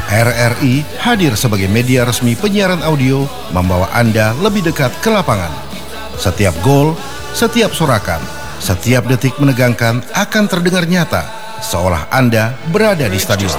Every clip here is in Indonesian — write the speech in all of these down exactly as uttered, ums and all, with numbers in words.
R R I hadir sebagai media resmi penyiaran audio, membawa Anda lebih dekat ke lapangan. Setiap gol, setiap sorakan, setiap detik menegangkan akan terdengar nyata, seolah Anda berada di stadion.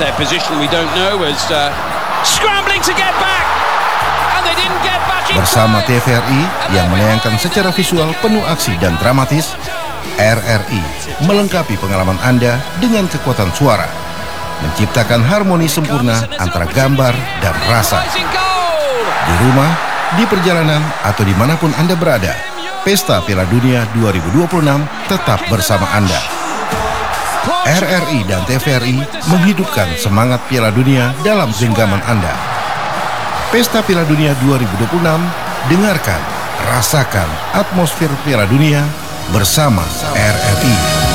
Bersama T V R I yang menayangkan secara visual penuh aksi dan dramatis, R R I melengkapi pengalaman Anda dengan kekuatan suara, menciptakan harmoni sempurna antara gambar dan rasa. Di rumah, di perjalanan, atau dimanapun Anda berada, Pesta Piala Dunia dua ribu dua puluh enam tetap bersama Anda. R R I dan T V R I menghidupkan semangat Piala Dunia dalam genggaman Anda. Pesta Piala Dunia dua ribu dua puluh enam, dengarkan, rasakan atmosfer Piala Dunia bersama R R I.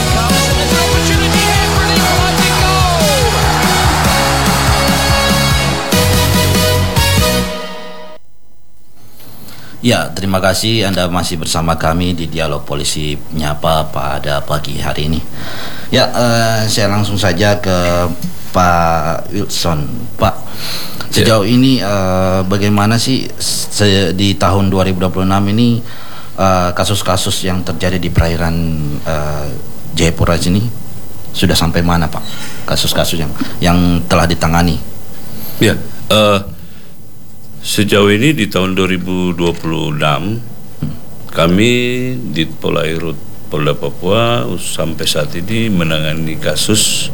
Ya, terima kasih Anda masih bersama kami di Dialog Polisi Nyapa pada pagi hari ini. Ya, uh, saya langsung saja ke Pak Wilson. Pak, sejauh ini uh, bagaimana sih se- di tahun dua ribu dua puluh enam ini uh, kasus-kasus yang terjadi di perairan uh, Jayapura sini sudah sampai mana, Pak? Kasus-kasus yang yang telah ditangani. Ya, uh, sejauh ini di tahun dua ribu dua puluh enam hmm. kami di Polairut Polda Papua sampai saat ini menangani kasus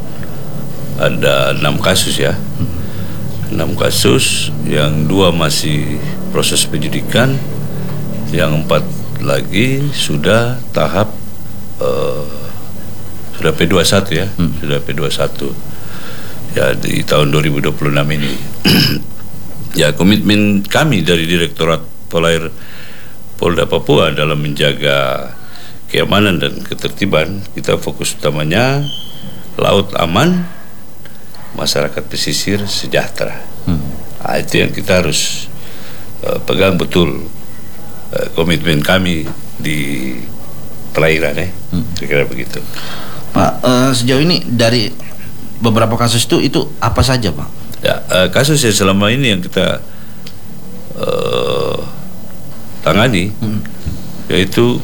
ada enam kasus ya, hmm. enam kasus, yang dua masih proses penyidikan, yang empat lagi sudah tahap uh, sudah P dua puluh satu ya, hmm. sudah P dua puluh satu ya di tahun dua ribu dua puluh enam ini. Ya, komitmen kami dari Direktorat Polair Polda Papua dalam menjaga keamanan dan ketertiban, kita fokus utamanya laut aman, masyarakat pesisir sejahtera. Hmm. Nah, itu yang kita harus uh, pegang betul, uh, komitmen kami di perairan ya, hmm. kira-kira begitu. Pak, uh, sejauh ini dari beberapa kasus itu itu apa saja, Pak? Ya, uh, kasus yang selama ini yang kita uh, tangani hmm. yaitu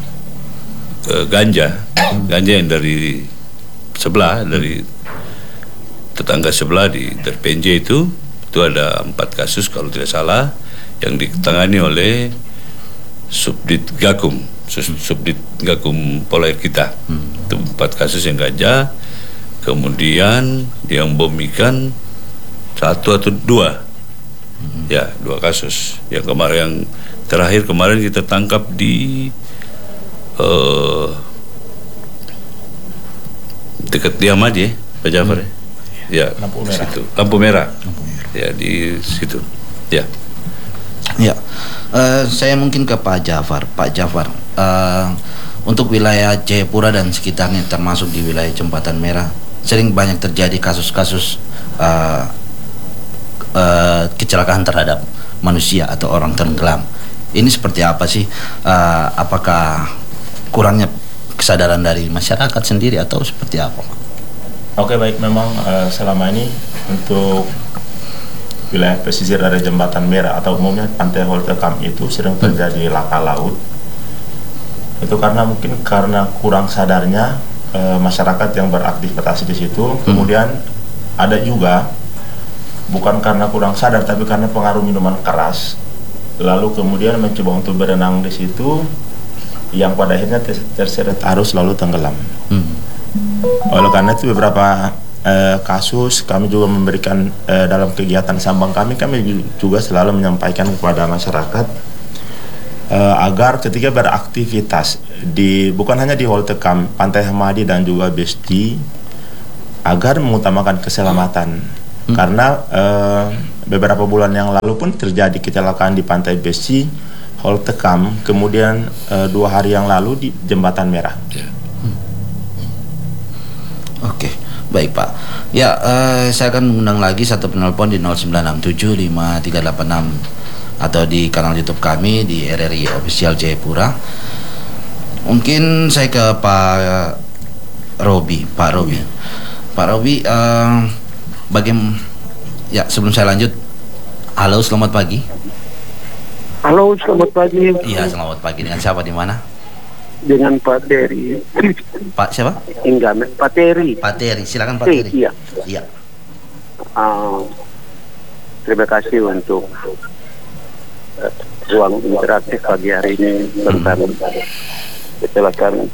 uh, ganja, hmm. ganja yang dari sebelah, dari tetangga sebelah di Terpenje itu, itu ada empat kasus kalau tidak salah yang ditangani oleh Subdit Gakum, Subdit Gakum Polair kita. Hmm. Itu empat kasus yang ganja, kemudian yang bom ikan satu atau dua, hmm. ya dua kasus. Yang kemarin, yang terakhir kemarin kita tangkap di uh, dekat Diamad ya, Pak Jafar hmm. ya, lampu merah. Situ. Lampu merah, lampu merah, ya di situ, ya. Ya, uh, saya mungkin ke Pak Jafar. Pak Jafar, uh, untuk wilayah Jayapura dan sekitarnya, termasuk di wilayah Jembatan Merah, sering banyak terjadi kasus-kasus uh, Uh, kecelakaan terhadap manusia atau orang tenggelam. Ini seperti apa sih? Uh, apakah kurangnya kesadaran dari masyarakat sendiri atau seperti apa? Oke, baik. Memang uh, selama ini untuk wilayah pesisir dari Jembatan Merah atau umumnya Pantai Holtekam itu sering terjadi laka laut. Itu karena mungkin karena kurang sadarnya uh, masyarakat yang beraktivitas di situ. Hmm. Kemudian ada juga bukan karena kurang sadar, tapi karena pengaruh minuman keras, lalu kemudian mencoba untuk berenang di situ, yang pada akhirnya terseret arus lalu tenggelam. Hmm. Oleh karena itu beberapa eh, kasus kami juga memberikan eh, dalam kegiatan sambang kami, kami juga selalu menyampaikan kepada masyarakat eh, agar ketika beraktivitas di bukan hanya di Holtekam, Pantai Hamadi dan juga Besti, agar mengutamakan keselamatan. Hmm. Karena uh, beberapa bulan yang lalu pun terjadi kecelakaan di Pantai Besi, Holtekam, kemudian uh, dua hari yang lalu di Jembatan Merah. Hmm. Oke, okay. Baik Pak. Ya, uh, saya akan mengundang lagi satu penelpon di nol sembilan enam tujuh lima tiga delapan enam atau di kanal YouTube kami di R R I Official Jayapura. Mungkin saya ke Pak Robi, Pak Robi. Pak Robi, uh, bagaimana Ya, sebelum saya lanjut, halo, selamat pagi. Halo, selamat pagi. Iya, selamat pagi. Dengan siapa, di mana? Dengan Pak Teri. Pak siapa? Enggak, Pak Teri. Pak Teri, silakan Pak Eh, Teri. Iya. Iya. Ah, terima kasih untuk uh, ruang interaktif pagi hari ini tentang kecelakaan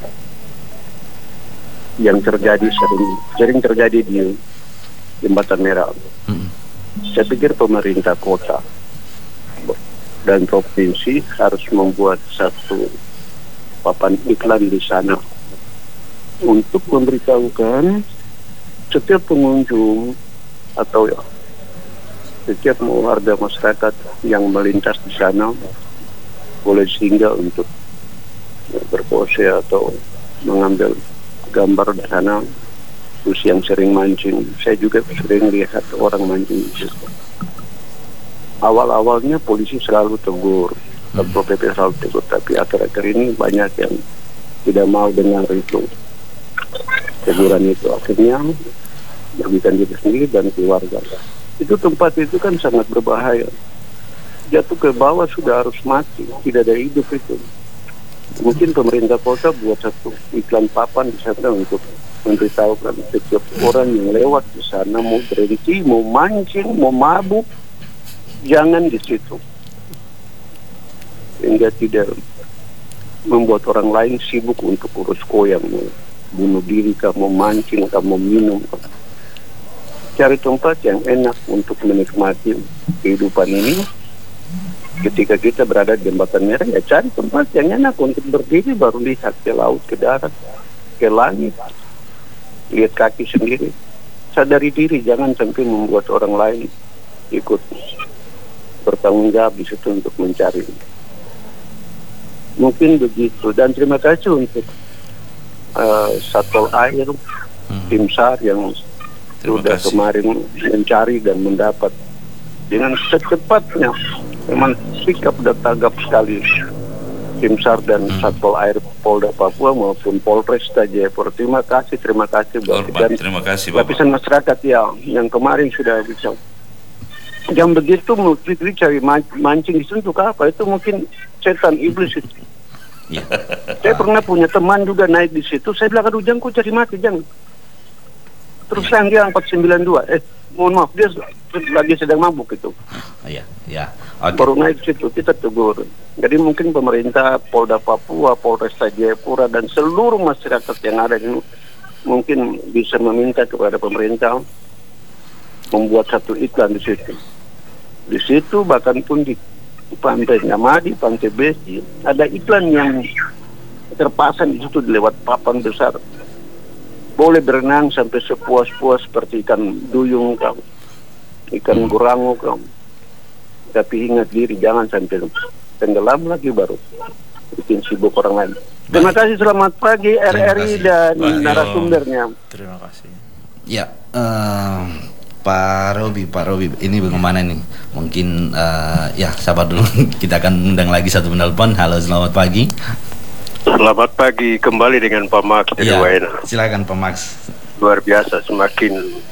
yang terjadi sering sering terjadi di Jembatan Merah. Mm-mm. Saya pikir pemerintah kota dan provinsi harus membuat satu papan iklan di sana untuk memberitahukan setiap pengunjung atau setiap warga masyarakat yang melintas di sana boleh singgah untuk berpose atau mengambil gambar di sana. Terus yang sering mancing, saya juga sering lihat orang mancing di situ. Awal-awalnya polisi selalu tegur, Satpol P P selalu tegur, tapi akhir-akhir ini banyak yang tidak mau dengar itu teguran itu. Akhirnya merugikan diri sendiri dan keluarga. Itu tempat itu kan sangat berbahaya. Jatuh ke bawah sudah harus mati, tidak ada hidup itu. Mungkin pemerintah kota buat satu iklan papan di sana untuk memberitahukan setiap orang yang lewat di sana mau berhenti, mau mancing, mau mabuk, jangan di situ. Sehingga tidak membuat orang lain sibuk untuk urus koyang, mau bunuh diri, kah, mau mancing, kah, mau minum. Cari tempat yang enak untuk menikmati kehidupan ini. Ketika kita berada di Jembatan Merah, ya cari tempat yang enak untuk berdiri, baru lihat ke laut, ke darat, ke langit, lihat kaki sendiri. Sadari diri, jangan sampai membuat orang lain ikut bertanggung jawab di situ untuk mencari. Mungkin begitu. Dan terima kasih untuk uh, Satpol Air, hmm. tim SAR yang sudah kemarin mencari dan mendapat dengan secepatnya. Memang sikap dan tanggap sekali tim SAR dan Satpol Air Polda Papua maupun Polres Jayapura. Terima kasih, terima kasih Bapak. Dan terima kasih Bapak. Lapisan masyarakat ya yang kemarin sudah bisa. Yang begitu mungkin cari mancing di situ untuk apa? Itu mungkin setan iblis itu. Ya. Saya pernah punya teman juga naik di situ. Saya bilang, aduh jangan kau cari mati, jangan. Terus yang dia empat sembilan dua, eh mohon maaf, dia lagi sedang mabuk itu. Iya, ya. Okay. Baru naik situ, kita tegur. Jadi mungkin pemerintah Polda Papua, Polres Jayapura, dan seluruh masyarakat yang ada ini mungkin bisa meminta kepada pemerintah membuat satu iklan di situ. Di situ bahkan pun di Pantai Nyamadi, Pantai Besi, ada iklan yang terpasang di situ lewat papan besar. Boleh berenang sampai sepuas-puas seperti ikan duyung kamu, ikan gurango kamu. Tapi ingat diri, jangan sampai tenggelam lagi baru bikin sibuk orang lain. Terima kasih, selamat pagi R R I dan Pak narasumbernya. Terima kasih. Ya, uh, Pak Robi, Pak Robi, ini bagaimana nih? Mungkin uh, ya sabar dulu, kita akan undang lagi satu penelpon. Halo, selamat pagi. Selamat pagi, kembali dengan Pak Max dari Ya, Waena. silakan Pak Max. Luar biasa, semakin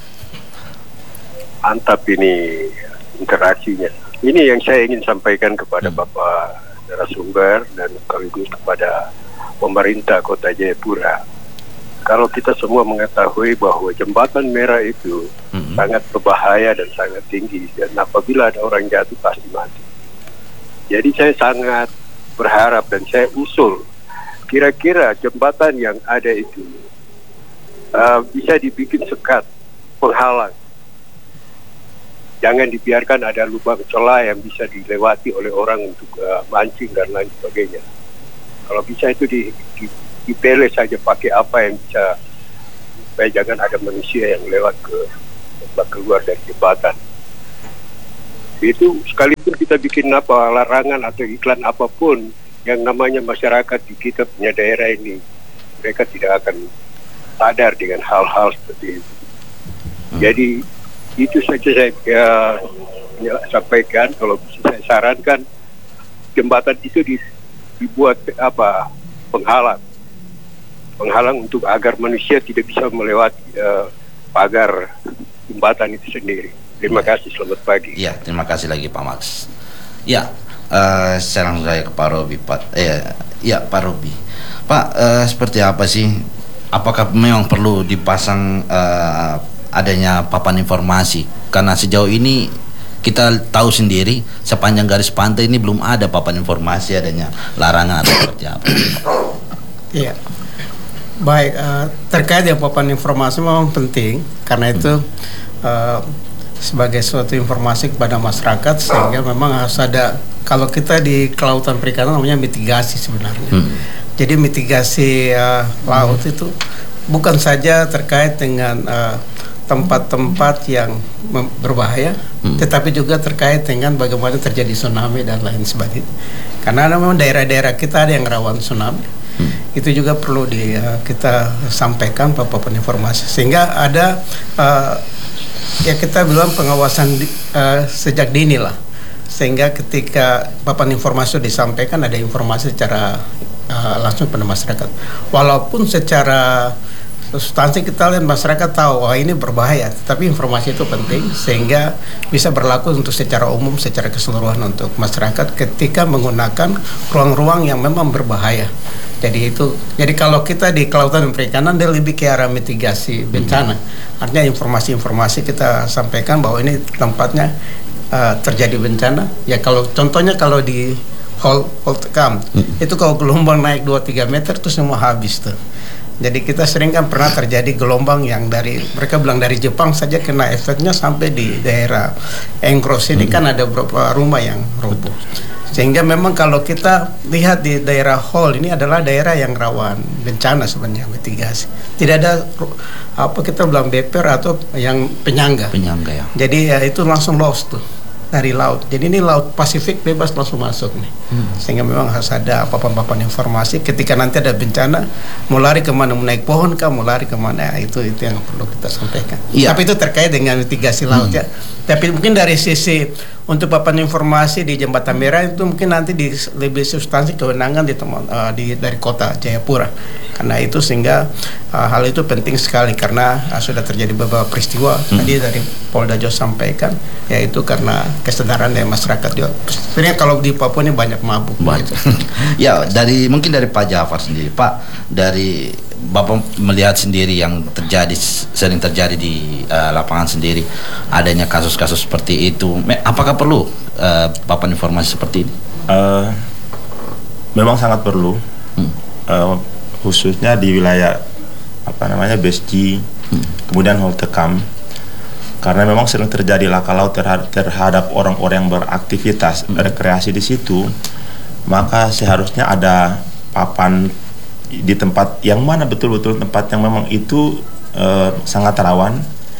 mantap ini interaksinya. Ini yang saya ingin sampaikan kepada hmm. Bapak narasumber dan sekaligus kepada pemerintah Kota Jayapura. Kalau kita semua mengetahui bahwa Jembatan Merah itu hmm. sangat berbahaya dan sangat tinggi, dan apabila ada orang jatuh pasti mati. Jadi saya sangat berharap dan saya usul kira-kira jembatan yang ada itu uh, bisa dibikin sekat penghalang. Jangan dibiarkan ada lubang celah yang bisa dilewati oleh orang untuk uh, mancing dan lain sebagainya. Kalau bisa itu di, di, dipele saja pakai apa yang bisa, supaya jangan ada manusia yang lewat ke keluar dari jembatan. Itu sekalipun kita bikin apa larangan atau iklan apapun, yang namanya masyarakat di kita punya daerah ini, mereka tidak akan sadar dengan hal-hal seperti itu. Hmm. Jadi itu saja saya ya, ya, sampaikan. Kalau saya sarankan jembatan itu di, dibuat apa penghalang, penghalang untuk agar manusia tidak bisa melewati uh, pagar jembatan itu sendiri. Terima kasih, selamat pagi. Ya, terima kasih lagi Pak Max. Ya, uh, saya langsung saya ke Pak Robi, Pak. Eh, ya Pak Robi. Pak, uh, seperti apa sih? Apakah memang perlu dipasang uh, adanya papan informasi? Karena sejauh ini kita tahu sendiri sepanjang garis pantai ini belum ada papan informasi adanya larangan atau seperti apa. Iya. Baik, uh, terkait dengan papan informasi memang penting karena itu uh, sebagai suatu informasi kepada masyarakat sehingga memang harus ada, kalau kita di kelautan perikanan namanya mitigasi sebenarnya. Hmm. Jadi mitigasi uh, laut hmm. itu bukan saja terkait dengan uh, tempat-tempat yang berbahaya, hmm. tetapi juga terkait dengan bagaimana terjadi tsunami dan lain sebagainya. Karena memang daerah-daerah kita ada yang rawan tsunami. Hmm. Itu juga perlu di uh, kita sampaikan papan informasi sehingga ada uh, ya kita bilang pengawasan di, uh, sejak dini lah, sehingga ketika papan informasi disampaikan ada informasi secara uh, langsung pada masyarakat. Walaupun secara substansi kita lihat masyarakat tahu wah ini berbahaya, tapi informasi itu penting sehingga bisa berlaku untuk secara umum, secara keseluruhan untuk masyarakat ketika menggunakan ruang-ruang yang memang berbahaya. Jadi itu, jadi kalau kita di kelautan dan perikanan dia lebih ke arah mitigasi bencana. Artinya informasi-informasi kita sampaikan bahwa ini tempatnya uh, terjadi bencana. Ya kalau contohnya kalau di Hol Holtekam hmm. itu kalau gelombang naik dua tiga meter itu semua habis tuh. Jadi kita sering kan pernah terjadi gelombang yang dari mereka bilang dari Jepang saja kena efeknya sampai di daerah Engros ini hmm. kan ada beberapa rumah yang roboh. Sehingga memang kalau kita lihat di daerah Hall ini adalah daerah yang rawan bencana sebenarnya mitigasi. Tidak ada apa kita bilang beper atau yang penyangga. Penyangga ya. Jadi ya itu langsung lost tuh dari laut. Jadi ini laut Pasifik bebas langsung masuk nih. Hmm. Sehingga memang harus ada papan-papan informasi ketika nanti ada bencana mau lari kemana, mau naik pohon kah, mau lari kemana, itu itu yang perlu kita sampaikan. Ya. Tapi itu terkait dengan mitigasi laut hmm. ya. Tapi mungkin dari sisi untuk papan informasi di Jembatan Merah itu mungkin nanti di lebih substansi kewenangan di, uh, di dari Kota Jayapura. Karena itu sehingga uh, hal itu penting sekali karena uh, sudah terjadi beberapa peristiwa hmm. tadi dari Polda Jawa sampaikan, yaitu karena kesadaran dari masyarakat juga. Sebenarnya kalau di Papua ini banyak mabuk. Banyak. Ya dari mungkin dari Pak Jafar sendiri, Pak, dari Bapak melihat sendiri yang terjadi sering terjadi di uh, lapangan sendiri adanya kasus-kasus seperti itu, apakah perlu uh, papan informasi seperti ini? Uh, memang sangat perlu, hmm. uh, khususnya di wilayah apa namanya B S G, hmm. kemudian Holtekam, karena memang sering terjadi laka laut terhadap, terhadap orang-orang yang beraktivitas hmm. rekreasi di situ, maka seharusnya ada papan di tempat yang mana betul-betul tempat yang memang itu uh, sangat rawan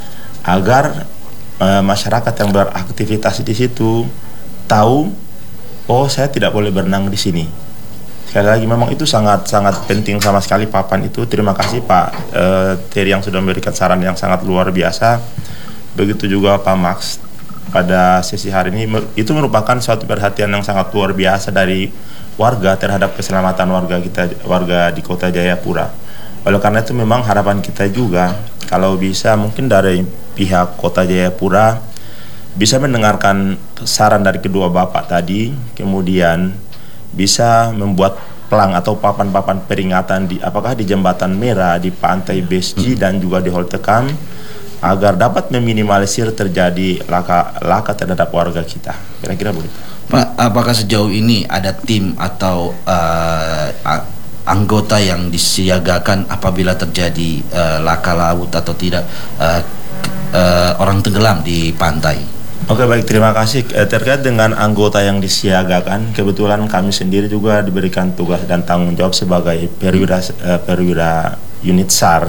agar uh, masyarakat yang beraktivitas di situ tahu, oh saya tidak boleh berenang di sini. Sekali lagi memang itu sangat-sangat penting sama sekali papan itu. Terima kasih Pak uh, Terry yang sudah memberikan saran yang sangat luar biasa. Begitu juga Pak Max pada sesi hari ini, itu merupakan suatu perhatian yang sangat luar biasa dari warga terhadap keselamatan warga kita, warga di Kota Jayapura. Oleh karena itu memang harapan kita juga kalau bisa mungkin dari pihak Kota Jayapura bisa mendengarkan saran dari kedua bapak tadi, kemudian bisa membuat pelang atau papan-papan peringatan di apakah di Jembatan Merah, di Pantai B S G hmm. dan juga di Holtekam agar dapat meminimalisir terjadi laka laka terhadap warga kita. Kira-kira boleh. Pak, apakah sejauh ini ada tim atau uh, anggota yang disiagakan apabila terjadi uh, laka laut atau tidak uh, uh, orang tenggelam di pantai? Oke, baik, terima kasih. Terkait dengan anggota yang disiagakan, kebetulan kami sendiri juga diberikan tugas dan tanggung jawab sebagai perwira uh, perwira unit S A R.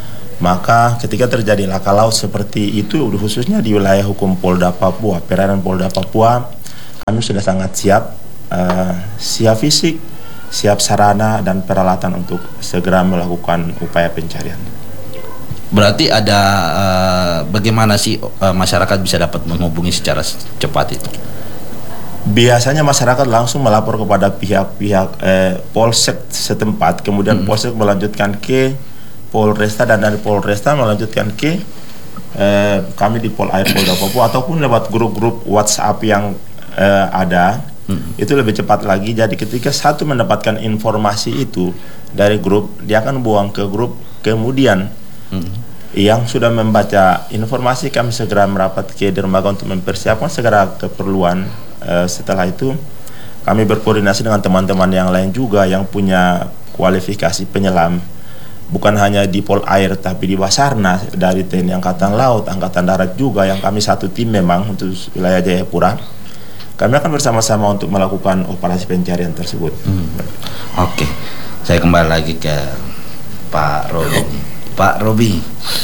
Maka ketika terjadi laka laut seperti itu, khususnya di wilayah hukum Polda Papua, perairan Polda Papua, kami sudah sangat siap, uh, siap fisik, siap sarana dan peralatan untuk segera melakukan upaya pencarian. Berarti ada uh, bagaimana sih uh, masyarakat bisa dapat menghubungi secara cepat itu? Biasanya masyarakat langsung melapor kepada pihak-pihak eh, Polsek setempat, kemudian hmm. Polsek melanjutkan ke Polresta dan dari Polresta melanjutkan ke eh, kami di Polair Polda Papua ataupun lewat grup-grup WhatsApp yang eh, ada, hmm. itu lebih cepat lagi. Jadi ketika satu mendapatkan informasi itu dari grup, dia akan buang ke grup, kemudian hmm. yang sudah membaca informasi kami segera merapat ke dermaga untuk mempersiapkan segera keperluan. Eh, setelah itu kami berkoordinasi dengan teman-teman yang lain juga yang punya kualifikasi penyelam, bukan hanya di Polair tapi di Basarnas, dari T N I Angkatan Laut, Angkatan Darat juga, yang kami satu tim memang untuk wilayah Jayapura. Kami akan bersama-sama untuk melakukan operasi pencarian tersebut. Hmm. Oke, saya kembali lagi ke Pak Robi. Pak Robi,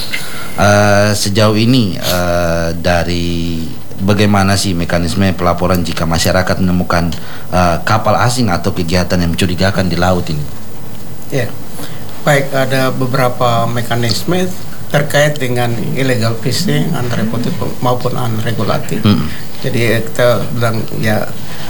uh, sejauh ini uh, dari bagaimana sih mekanisme pelaporan jika masyarakat menemukan uh, kapal asing atau kegiatan yang mencurigakan di laut ini? Ya, baik, ada beberapa mekanisme terkait dengan illegal fishing, unregulated maupun unregulated. Hmm. Jadi kita bilang ya,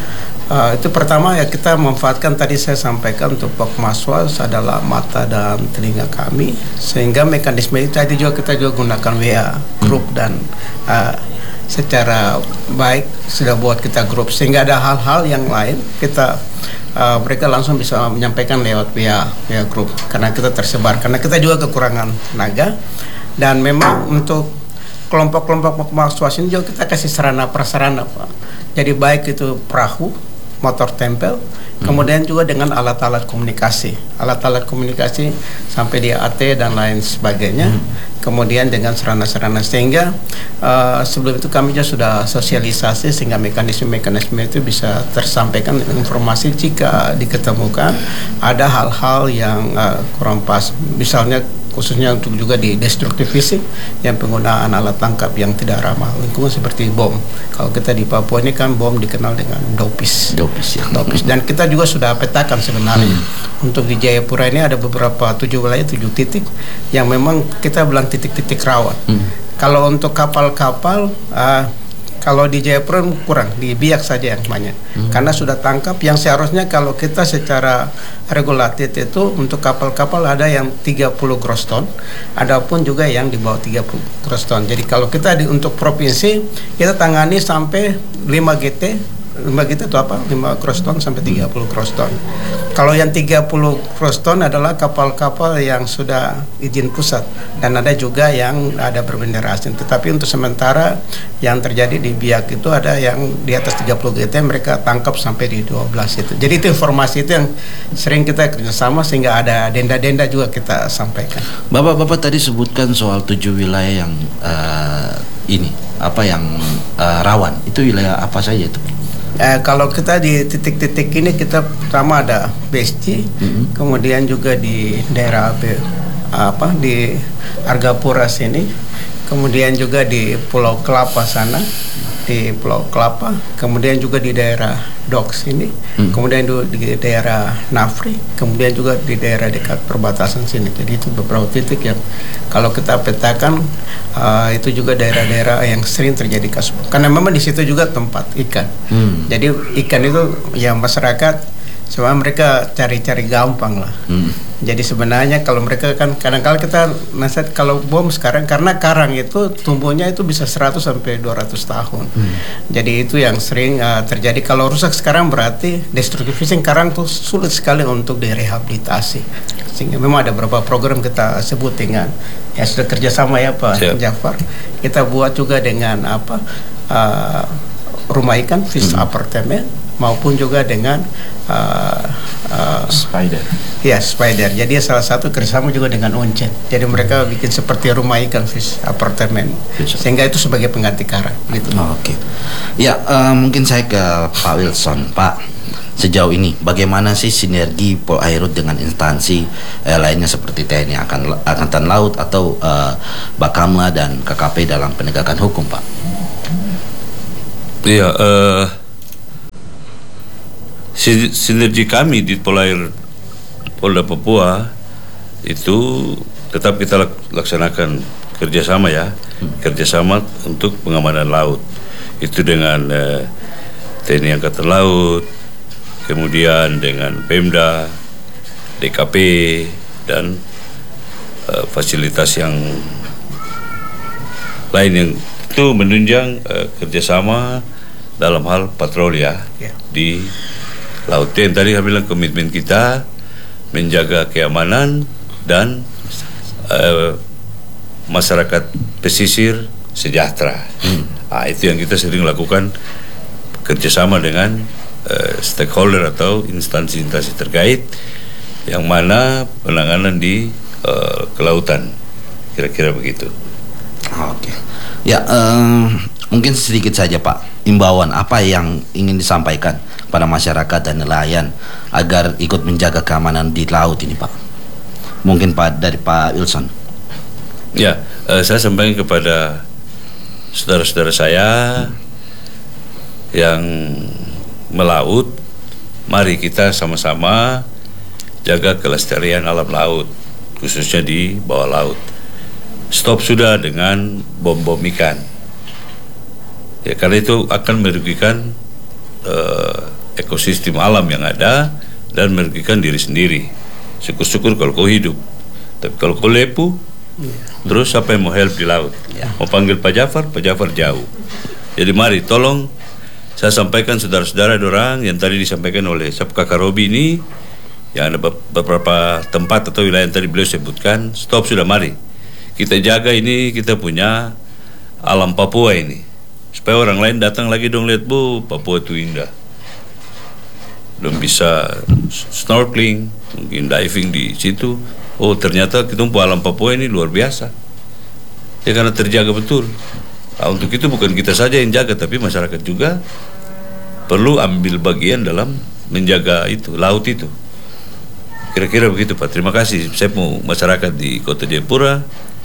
uh, itu pertama ya kita memanfaatkan, tadi saya sampaikan untuk Pokmaswas adalah mata dan telinga kami, sehingga mekanisme itu tadi juga kita juga gunakan W A grup hmm. dan uh, secara baik sudah buat kita grup, sehingga ada hal-hal yang lain kita uh, mereka langsung bisa menyampaikan lewat W A W A grup, karena kita tersebar, karena kita juga kekurangan tenaga. Dan memang untuk kelompok-kelompok Pokmaswas ini juga kita kasih sarana prasarana, Pak. Jadi baik itu perahu, motor tempel, hmm. kemudian juga dengan alat-alat komunikasi, alat-alat komunikasi sampai di A T dan lain sebagainya. Hmm. Kemudian dengan sarana-sarana, sehingga uh, sebelum itu kami juga sudah sosialisasi sehingga mekanisme-mekanisme itu bisa tersampaikan informasi jika diketemukan ada hal-hal yang uh, kurang pas, misalnya khususnya untuk juga di destructive fishing yang penggunaan alat tangkap yang tidak ramah lingkungan seperti bom. Kalau kita di Papua ini kan bom dikenal dengan dopis. Dopis ya. Dopis. Dan kita juga sudah petakan sebenarnya. Hmm. Untuk di Jayapura ini ada beberapa tujuh wilayah, tujuh titik yang memang kita bilang titik-titik rawan. Hmm. Kalau untuk kapal-kapal uh, kalau di Jayapura kurang, di Biak saja yang banyak. Hmm. Karena sudah tangkap yang seharusnya kalau kita secara regulatif itu untuk kapal-kapal ada yang tiga puluh gross ton, ada pun juga yang di bawah tiga puluh gross ton. Jadi kalau kita di untuk provinsi kita tangani sampai lima G T, lima G T itu apa? lima gross ton sampai tiga puluh gross ton. Kalau yang tiga puluh gross ton adalah kapal-kapal yang sudah izin pusat, dan ada juga yang ada berbendera asing. Tetapi untuk sementara yang terjadi di Biak itu ada yang di atas tiga puluh G T mereka tangkap sampai di dua belas itu. Jadi itu informasi itu yang sering kita kerjasama sehingga ada denda-denda juga kita sampaikan. Bapak-bapak tadi sebutkan soal tujuh wilayah yang uh, ini apa yang uh, rawan. Itu wilayah apa saja itu? Eh, kalau kita di titik-titik ini kita pertama ada B S C, mm-hmm. kemudian juga di daerah B, apa di Argapura sini, kemudian juga di Pulau Kelapa sana, di Pulau Kelapa, kemudian juga di daerah Dok sini, hmm. kemudian di daerah Nafri, kemudian juga di daerah dekat perbatasan sini. Jadi itu beberapa titik yang kalau kita petakan uh, itu juga daerah-daerah yang sering terjadi kasus. Karena memang di situ juga tempat ikan. Hmm. Jadi ikan itu ya masyarakat sebenarnya mereka cari-cari gampang lah. Hmm. Jadi sebenarnya kalau mereka kan kadang-kala kita nasihat kalau bom sekarang karena karang itu tumbuhnya itu bisa seratus sampai dua ratus tahun. Hmm. Jadi itu yang sering uh, terjadi. Kalau rusak sekarang berarti destructive fishing karang tuh sulit sekali untuk direhabilitasi. Sehingga memang ada beberapa program kita sebut dengan ya sudah kerjasama ya Pak Siap. Jafar. Kita buat juga dengan apa uh, rumah ikan fish hmm. apartemen maupun juga dengan uh, uh, spider. Ya, spider. Jadi salah satu kerjasama juga dengan Oncet. Jadi mereka bikin seperti rumah ikan fish apartemen, sehingga itu sebagai pengganti karang. Gitu. Oh, Oke. Okay. Ya, uh, mungkin saya ke Pak Wilson, Pak. Sejauh ini, bagaimana sih sinergi Polairut dengan instansi eh, lainnya seperti T N I Angkatan Laut atau uh, Bakamla dan K K P dalam penegakan hukum, Pak? Iya. Uh... Sinergi kami di Polair Polda Papua itu tetap kita laksanakan kerjasama ya, hmm. kerjasama untuk pengamanan laut itu dengan eh, T N I Angkatan Laut, kemudian dengan Pemda, D K P dan eh, fasilitas yang lain yang itu menunjang uh, kerjasama dalam hal patroli ya Ya. di laut. Yang tadi saya bilang komitmen kita menjaga keamanan dan uh, masyarakat pesisir sejahtera. Hmm. Nah, itu yang kita sering lakukan kerjasama dengan uh, stakeholder atau instansi-instansi terkait yang mana penanganan di uh, kelautan, kira-kira begitu. Oke. Ya, eh, mungkin sedikit saja Pak, imbauan apa yang ingin disampaikan pada masyarakat dan nelayan agar ikut menjaga keamanan di laut ini Pak? Mungkin Pak dari Pak Wilson. Ya, eh, saya sampaikan kepada saudara-saudara saya yang melaut, mari kita sama-sama jaga kelestarian alam laut, khususnya di bawah laut. Stop sudah dengan bom-bom ikan. Ya, karena itu akan merugikan uh, ekosistem alam yang ada dan merugikan diri sendiri. Syukur-syukur kalau kau hidup, tapi kalau kau lepu, yeah. terus siapa yang mau help di laut? Yeah. Mau panggil Pak Jafar, Pak Jafar jauh. Jadi mari tolong saya sampaikan saudara-saudara orang yang tadi disampaikan oleh Sap Kakak Robi ini, yang ada beberapa tempat atau wilayah yang tadi beliau sebutkan. Stop sudah, mari kita jaga ini, kita punya alam Papua ini, supaya orang lain datang lagi dong lihat, bu, Papua itu indah. Belum bisa snorkeling, mungkin diving di situ. Oh, ternyata kita punya alam Papua ini luar biasa. Ya karena terjaga betul. Nah, untuk itu bukan kita saja yang jaga, tapi masyarakat juga perlu ambil bagian dalam menjaga itu, laut itu. Kira-kira begitu Pak. Terima kasih. Saya mau masyarakat di Kota Jayapura,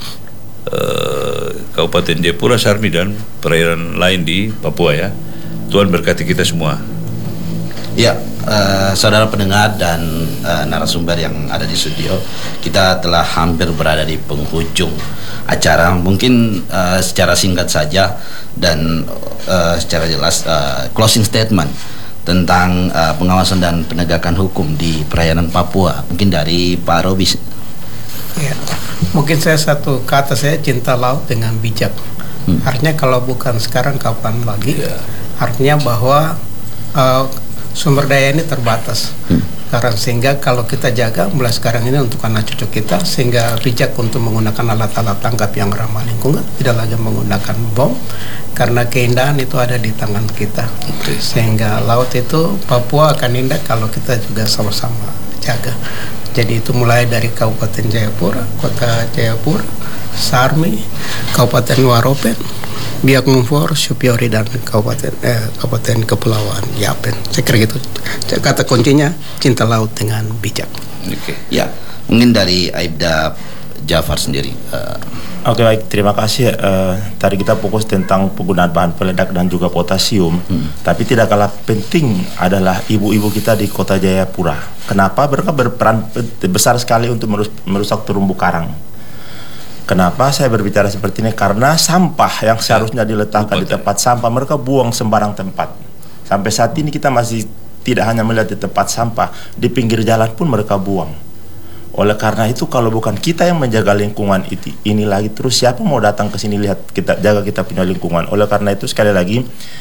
eh, Kabupaten Jayapura, Sarmi dan perairan lain di Papua ya. Tuhan berkati kita semua. Ya, uh, saudara pendengar dan uh, narasumber yang ada di studio, kita telah hampir berada di penghujung acara. Mungkin uh, secara singkat saja dan uh, secara jelas uh, closing statement tentang uh, pengawasan dan penegakan hukum di perairan Papua. Mungkin dari Pak Robi. Ya, mungkin saya satu kata, saya cinta laut dengan bijak. Hmm. Artinya kalau bukan sekarang kapan lagi? Yeah. Artinya bahwa uh, sumber daya ini terbatas. Hmm. Karena sehingga kalau kita jaga mulai sekarang ini untuk anak cucu kita, sehingga bijak untuk menggunakan alat-alat tangkap yang ramah lingkungan, tidak lagi menggunakan bom, karena keindahan itu ada di tangan kita. Okay. Sehingga laut itu, Papua akan indah kalau kita juga sama-sama jaga. Jadi itu mulai dari Kabupaten Jayapura, Kota Jayapura, Sarmi, Kabupaten Waropen, Biak Numfor, Supiori, dan Kabupaten eh, Kabupaten Kepulauan Yapen. Saya kira gitu. Kata kuncinya cinta laut dengan bijak. Oke. Okay. Ya, mungkin dari Aibda Jafar sendiri. Uh, Oke, okay, baik, terima kasih. Uh, tadi kita fokus tentang penggunaan bahan peledak dan juga potasium, hmm. tapi tidak kalah penting adalah ibu-ibu kita di Kota Jayapura. Kenapa? Mereka berperan besar sekali untuk merusak terumbu karang. Kenapa saya berbicara seperti ini? Karena sampah yang seharusnya diletakkan di tempat sampah, mereka buang sembarang tempat. Sampai saat ini kita masih tidak hanya melihat di tempat sampah, di pinggir jalan pun mereka buang. Oleh karena itu, kalau bukan kita yang menjaga lingkungan itu, ini lagi, terus siapa mau datang ke sini lihat kita jaga kita punya lingkungan? Oleh karena itu, sekali lagi,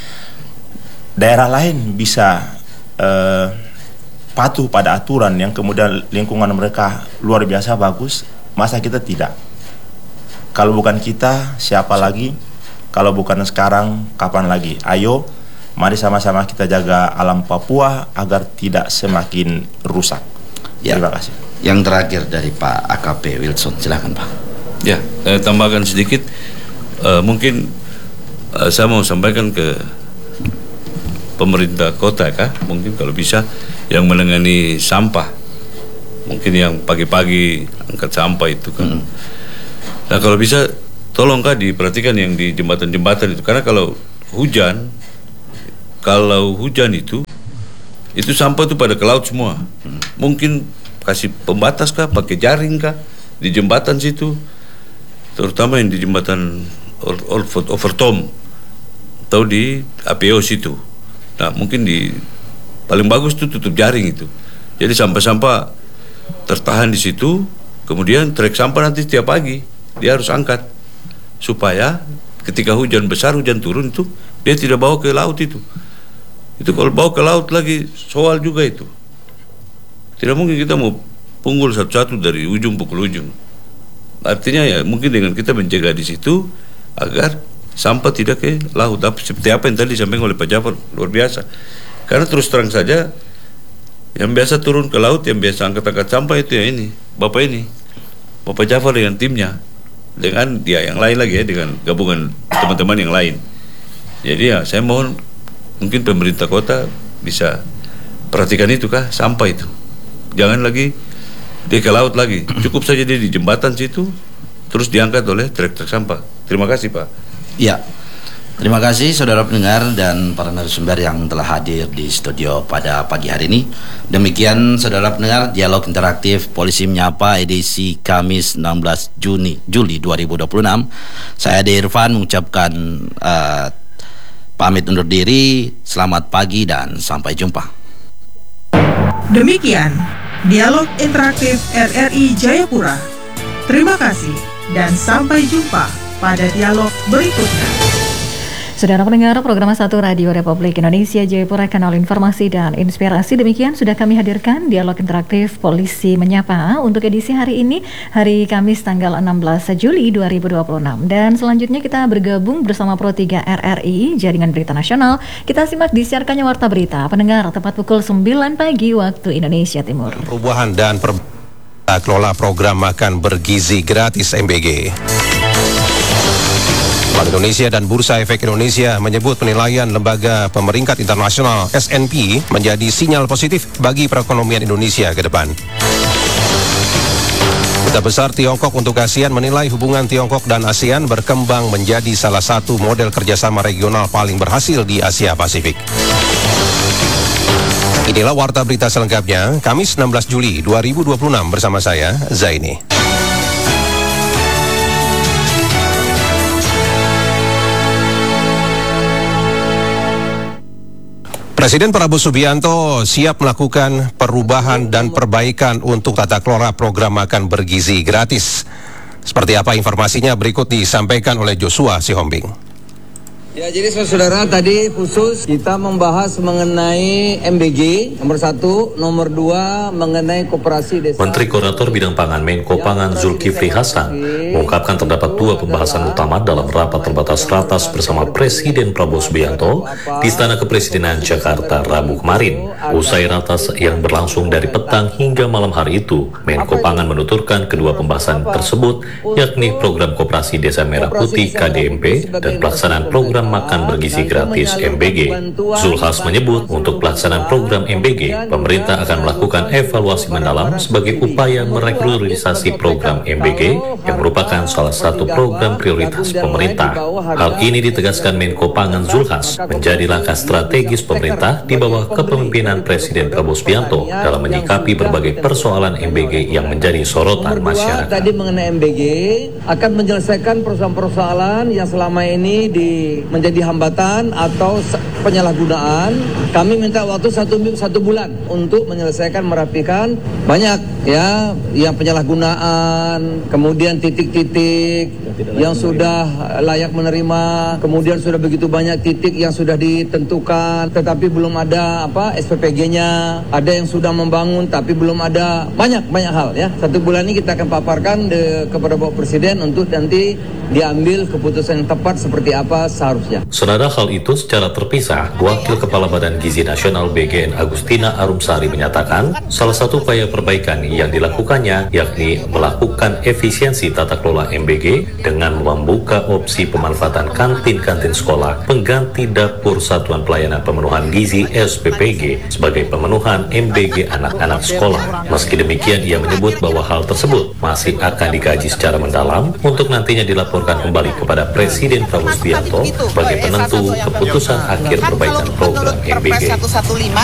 daerah lain bisa uh, patuh pada aturan yang kemudian lingkungan mereka luar biasa bagus, masa kita tidak? Kalau bukan kita, siapa lagi? Kalau bukan sekarang, kapan lagi? Ayo, mari sama-sama kita jaga alam Papua agar tidak semakin rusak. Ya. Terima kasih. Yang terakhir dari Pak A K P Wilson, silakan Pak. Ya, eh, tambahkan sedikit. Uh, mungkin uh, saya mau sampaikan ke pemerintah kota kah? Mungkin kalau bisa yang menangani sampah. Mungkin yang pagi-pagi angkat sampah itu kan. Hmm. Nah kalau bisa tolong kah diperhatikan yang di jembatan-jembatan itu, karena kalau hujan, kalau hujan itu, itu sampah itu pada ke laut semua. Hmm. Mungkin kasih pembatas kah, pakai jaring kah di jembatan situ, terutama yang di jembatan Overtom atau di A P O situ. Nah mungkin di paling bagus tuh tutup jaring itu, jadi sampah-sampah tertahan di situ. Kemudian trek sampah nanti setiap pagi dia harus angkat supaya ketika hujan besar, hujan turun itu dia tidak bawa ke laut itu. Itu kalau bawa ke laut lagi soal juga itu. Tidak mungkin kita mau punggul satu-satu dari ujung pukul ujung. Artinya ya mungkin dengan kita mencegah di situ agar sampah tidak ke laut. Tapi seperti apa yang tadi disampaikan oleh Pak Jafar, luar biasa. Karena terus terang saja yang biasa turun ke laut, yang biasa angkat-angkat sampah itu ya ini, Bapak ini, Bapak Jafar dengan timnya, dengan dia yang lain lagi ya, dengan gabungan teman-teman yang lain. Jadi ya saya mohon mungkin pemerintah kota bisa perhatikan itu kah, sampah itu. Jangan lagi dia ke laut lagi, cukup saja dia di jembatan situ, terus diangkat oleh truk-truk sampah. Terima kasih Pak. Ya, terima kasih saudara pendengar dan para narasumber yang telah hadir di studio pada pagi hari ini. Demikian saudara pendengar dialog interaktif Polisi Menyapa edisi Kamis enam belas Juni Juli dua ribu dua puluh enam. Saya Ade Irfan mengucapkan uh, pamit undur diri. Selamat pagi dan sampai jumpa. Demikian dialog interaktif R R I Jayapura. Terima kasih dan sampai jumpa pada dialog berikutnya. Saudara pendengar program satu Radio Republik Indonesia Jayapura, kanal informasi dan inspirasi. Demikian sudah kami hadirkan dialog interaktif Polisi Menyapa untuk edisi hari ini, hari Kamis tanggal enam belas Juli dua ribu dua puluh enam. Dan selanjutnya kita bergabung bersama Pro tiga R R I, Jaringan Berita Nasional. Kita simak disiarkannya Warta Berita pendengar tepat pukul sembilan pagi waktu Indonesia Timur. Perubahan dan per kelola program makan bergizi gratis M B G. Bank Indonesia dan Bursa Efek Indonesia menyebut penilaian lembaga pemeringkat internasional S and P menjadi sinyal positif bagi perekonomian Indonesia ke depan. Duta Besar Tiongkok untuk ASEAN menilai hubungan Tiongkok dan ASEAN berkembang menjadi salah satu model kerjasama regional paling berhasil di Asia Pasifik. Inilah Warta Berita selengkapnya, Kamis enam belas Juli dua ribu dua puluh enam bersama saya, Zaini. Presiden Prabowo Subianto siap melakukan perubahan dan perbaikan untuk tata kelola program makan bergizi gratis. Seperti apa informasinya berikut disampaikan oleh Joshua Sihombing. Ya, jadi saudara tadi khusus kita membahas mengenai M B G nomor satu, nomor dua mengenai koperasi desa. Menteri Koordinator Bidang Pangan Menko Pangan Zulkifli Hasan mengungkapkan terdapat dua pembahasan utama dalam rapat terbatas ratas bersama Presiden Prabowo Subianto di Istana Kepresidenan Jakarta Rabu kemarin. Usai ratas yang berlangsung dari petang hingga malam hari itu, Menko Pangan menuturkan kedua pembahasan tersebut yakni program Koperasi Desa Merah Putih K D M P dan pelaksanaan program makan bergizi gratis M B G. Zulhas menyebut untuk pelaksanaan program M B G, pemerintah akan melakukan evaluasi mendalam sebagai upaya meregularisasi program M B G yang merupakan salah satu program prioritas pemerintah. Hal ini ditegaskan Menko Pangan Zulhas menjadi langkah strategis pemerintah di bawah kepemimpinan Presiden Prabowo Subianto dalam menyikapi berbagai persoalan M B G yang menjadi sorotan masyarakat. Tadi mengenai M B G akan menyelesaikan persoalan-persoalan yang selama ini di menjadi hambatan atau penyalahgunaan. Kami minta waktu satu satu bulan untuk menyelesaikan, merapikan banyak ya yang penyalahgunaan, kemudian titik-titik yang sudah layak menerima, kemudian sudah begitu banyak titik yang sudah ditentukan tetapi belum ada apa S P P G-nya, ada yang sudah membangun tapi belum ada, banyak banyak hal ya. Satu bulan ini kita akan paparkan de, kepada Bapak Presiden untuk nanti diambil keputusan yang tepat seperti apa seharusnya. Senada hal itu secara terpisah, Wakil Kepala Badan Gizi Nasional B G N Agustina Arumsari menyatakan salah satu upaya perbaikan yang dilakukannya yakni melakukan efisiensi tata kelola M B G dengan membuka opsi pemanfaatan kantin-kantin sekolah pengganti dapur Satuan Pelayanan Pemenuhan Gizi S P P G sebagai pemenuhan M B G anak-anak sekolah. Meski demikian, ia menyebut bahwa hal tersebut masih akan dikaji secara mendalam untuk nantinya dilaporkan kembali kepada Presiden Prabowo Subianto sebagai penentu keputusan akhir perbaikan program M B G.